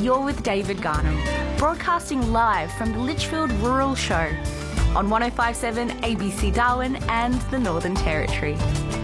you're with David Garnham, broadcasting live from the Litchfield Rural Show on 105.7 ABC Darwin and the Northern Territory.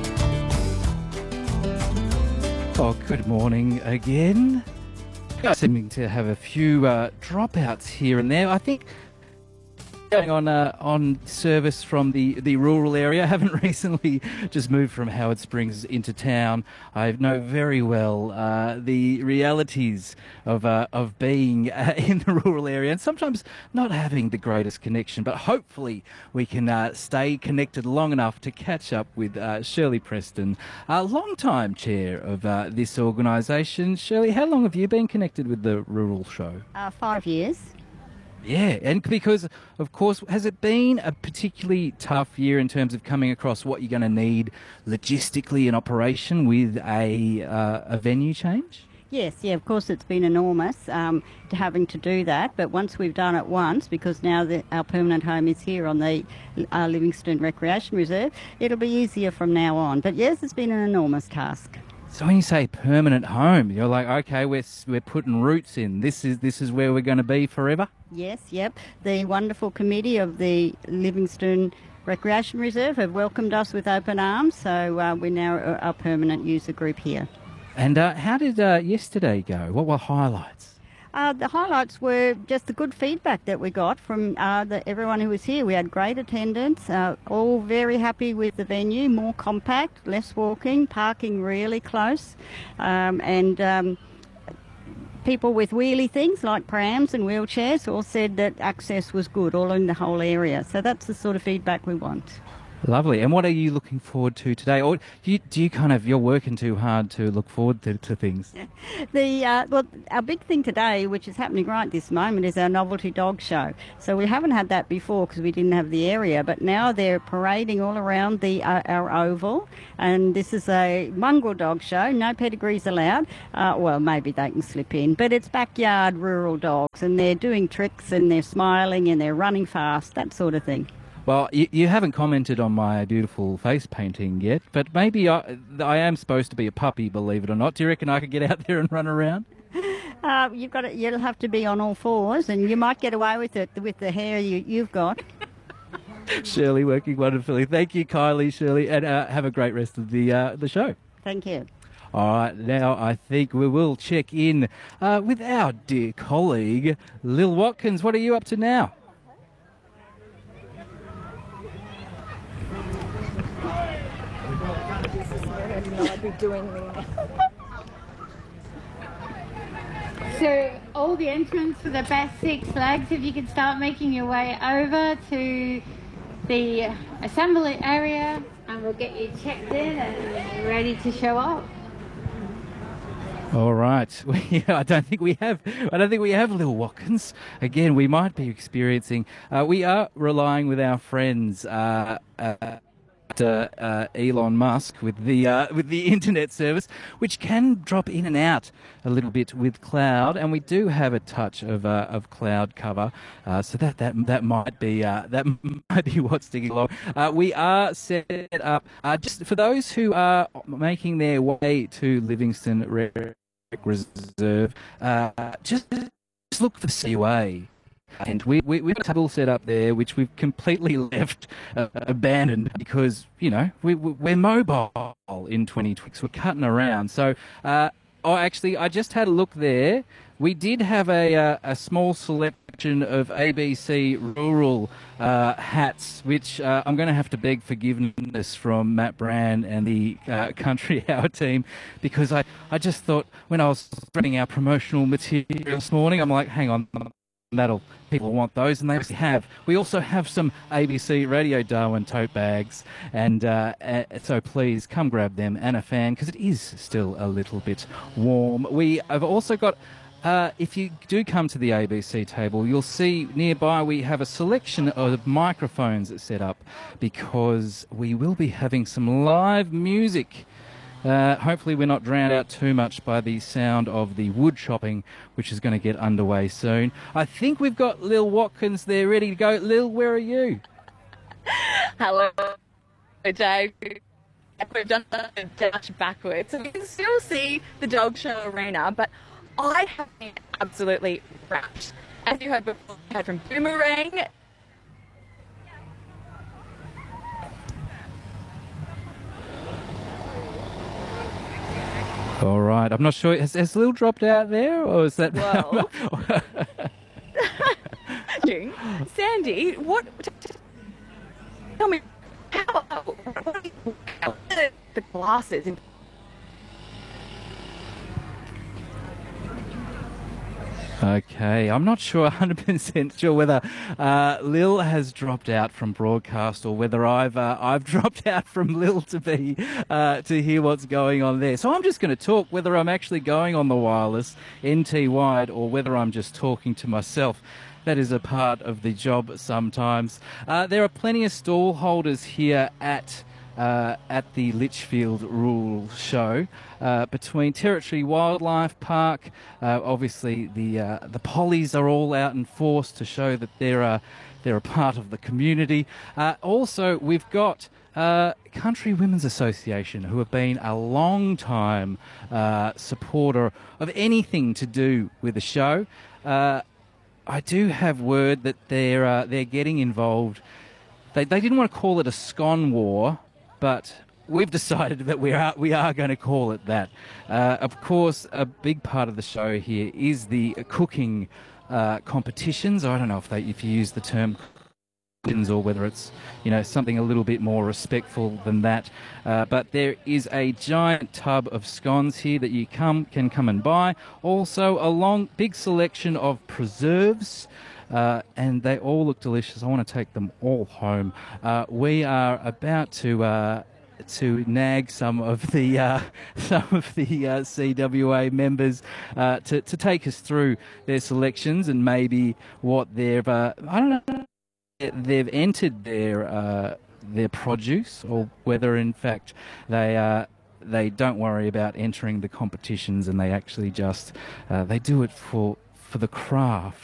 Oh, good morning again. Seeming to have a few dropouts here and there. I think going on service from the rural area. I haven't recently just moved from Howard Springs into town. I know very well the realities of being in the rural area and sometimes not having the greatest connection. But hopefully we can stay connected long enough to catch up with Shirley Preston, long-time chair of this organisation. Shirley, how long have you been connected with the Rural Show? 5 years. Yeah, and because, of course, has it been a particularly tough year in terms of coming across what you're going to need logistically in operation with a venue change? Yes, yeah, of course it's been enormous to having to do that, but once we've done it once, because now our permanent home is here on the Livingston Recreation Reserve, it'll be easier from now on. But yes, it's been an enormous task. So when you say permanent home, you're like, okay, we're putting roots in. This is where we're going to be forever? Yes, yep. The wonderful committee of the Livingston Recreation Reserve have welcomed us with open arms, so we're now a permanent user group here. And how did yesterday go? What were highlights? The highlights were just the good feedback that we got from everyone who was here. We had great attendance, all very happy with the venue, more compact, less walking, parking really close, and people with wheelie things like prams and wheelchairs all said that access was good all in the whole area. So that's the sort of feedback we want. Lovely. And what are you looking forward to today? Or you're working too hard to look forward to things? Well, our big thing today, which is happening right this moment, is our novelty dog show. So we haven't had that before because we didn't have the area, but now they're parading all around our oval. And this is a mongrel dog show, no pedigrees allowed. Well, maybe they can slip in, but it's backyard rural dogs, and they're doing tricks and they're smiling and they're running fast, that sort of thing. Well, you haven't commented on my beautiful face painting yet, but maybe I am supposed to be a puppy, believe it or not. Do you reckon I could get out there and run around? You'll have to be on all fours, and you might get away with it with the hair you've got. Shirley, working wonderfully. Thank you, Kylie, Shirley, and have a great rest of the show. Thank you. All right, now I think we will check in with our dear colleague, Lil Watkins. What are you up to now? I'd be doing So all the entrants for the best 6 legs, if you could start making your way over to the assembly area, and we'll get you checked in and ready to show up. All right. I don't think we have Lil Watkins. Again, we might be experiencing. We are relying with our friends. Elon Musk with the internet service, which can drop in and out a little bit with cloud, and we do have a touch of cloud cover, so that might be what's sticking along. We are set up just for those who are making their way to Livingston Reserve. Just look for the CUA. And we've got a table set up there, which we've completely left abandoned because, we're mobile in 2020. We're cutting around. So, I just had a look there. We did have a small selection of ABC rural hats, which I'm going to have to beg forgiveness from Matt Brand and the Country Hour team, because I just thought when I was spreading our promotional material this morning, I'm like, hang on. People want those, and they have. We also have some ABC Radio Darwin tote bags, and so please come grab them and a fan, because it is still a little bit warm. We have also got, if you do come to the ABC table, you'll see nearby we have a selection of microphones set up, because we will be having some live music. Hopefully we're not drowned out too much by the sound of the wood chopping, which is going to get underway soon. I think we've got Lil Watkins there ready to go. Lil, where are you? Hello, Dave. We've done the dash backwards, so we can still see the dog show arena, but I have been absolutely wrapped. As you heard before, we had from Boomerang. All right. I'm not sure. Has Lil dropped out there, or is that? Well, Sandy, what? Tell me, how the glasses? Okay, I'm not sure, 100% sure whether Lil has dropped out from broadcast or whether I've dropped out from Lil to hear what's going on there. So I'm just going to talk whether I'm actually going on the wireless NT wide or whether I'm just talking to myself. That is a part of the job sometimes. There are plenty of stall holders here at the Litchfield Rural Show between Territory Wildlife Park. Obviously, the pollies are all out in force to show that they're a part of the community. Also, we've got Country Women's Association, who have been a long time supporter of anything to do with the show. I do have word that they're getting involved. They didn't want to call it a scone war, but we've decided that we are going to call it that. Of course, a big part of the show here is the cooking competitions. I don't know if you use the term or whether it's something a little bit more respectful than that. But there is a giant tub of scones here that you can come and buy. Also, a long big selection of preserves. And they all look delicious. I want to take them all home. We are about to nag some of the CWA members to take us through their selections and maybe what they've I don't know, they've entered their produce, or whether in fact they don't worry about entering the competitions and they actually just they do it for the craft